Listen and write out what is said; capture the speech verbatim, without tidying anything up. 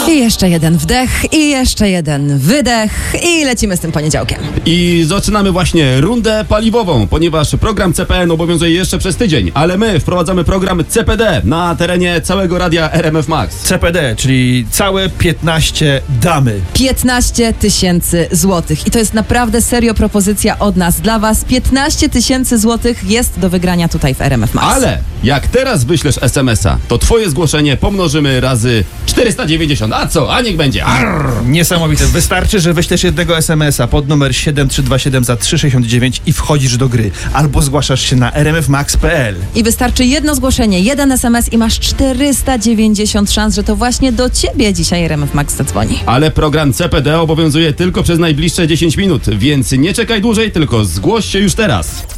I jeszcze jeden wdech, i jeszcze jeden wydech i lecimy z tym poniedziałkiem. I zaczynamy właśnie rundę paliwową, ponieważ program C P N obowiązuje jeszcze przez tydzień, ale my wprowadzamy program C P D na terenie całego radia R M F Max. C P D, czyli całe piętnaście damy. piętnaście tysięcy złotych. I to jest naprawdę serio propozycja od nas dla was. piętnaście tysięcy złotych jest do wygrania tutaj w R M F Max. Ale jak teraz wyślesz es em es a, to twoje zgłoszenie pomnożymy razy czterysta dziewięćdziesiąt. A co? A niech będzie. Arr! Niesamowite. Wystarczy, że wyślesz jednego es em es a pod numer siedem trzy dwa siedem za trzy sześćdziesiąt dziewięć i wchodzisz do gry. Albo zgłaszasz się na r m f max kropka p l. I wystarczy jedno zgłoszenie, jeden es em es i masz czterysta dziewięćdziesiąt szans, że to właśnie do ciebie dzisiaj R M F Max zadzwoni. Ale program C P D obowiązuje tylko przez najbliższe dziesięć minut, więc nie czekaj dłużej, tylko zgłoś się już teraz.